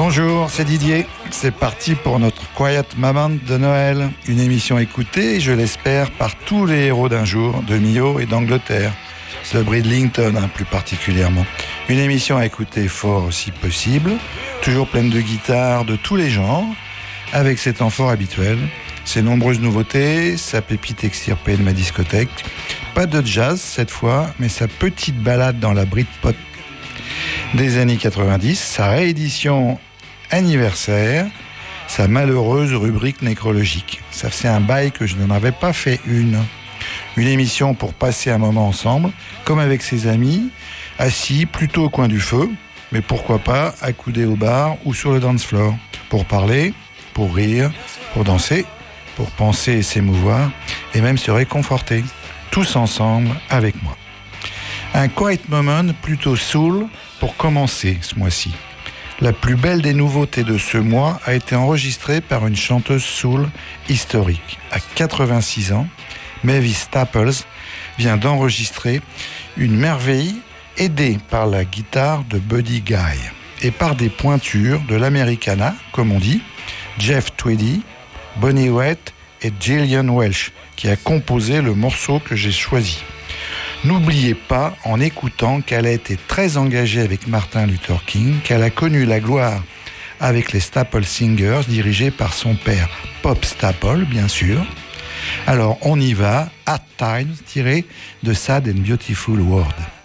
Bonjour, c'est Didier. C'est parti pour notre Quiet Moment de Noël. Une émission écoutée, je l'espère, par tous les héros d'un jour, de Millau et d'Angleterre. De Bridlington, plus particulièrement. Une émission à écouter fort aussi possible, toujours pleine de guitares de tous les genres, avec ses temps forts habituels, ses nombreuses nouveautés, sa pépite extirpée de ma discothèque. Pas de jazz cette fois, mais sa petite balade dans la Britpop des années 90, sa réédition anniversaire, sa malheureuse rubrique nécrologique. Ça faisait un bail que je n'en avais pas fait une. Une émission pour passer un moment ensemble, comme avec ses amis, assis plutôt au coin du feu, mais pourquoi pas accoudés au bar ou sur le dance floor, pour parler, pour rire, pour danser, pour penser et s'émouvoir, et même se réconforter, tous ensemble avec moi. Un quiet moment plutôt soul pour commencer ce mois-ci. La plus belle des nouveautés de ce mois a été enregistrée par une chanteuse soul historique. À 86 ans, Mavis Staples vient d'enregistrer une merveille aidée par la guitare de Buddy Guy et par des pointures de l'Americana, comme on dit, Jeff Tweedy, Bonnie Raitt et Gillian Welch, qui a composé le morceau que j'ai choisi. N'oubliez pas, en écoutant, qu'elle a été très engagée avec Martin Luther King, qu'elle a connu la gloire avec les Staple Singers, dirigés par son père, Pop Staple, bien sûr. Alors, on y va, Hard Times, tiré de Sad and Beautiful World.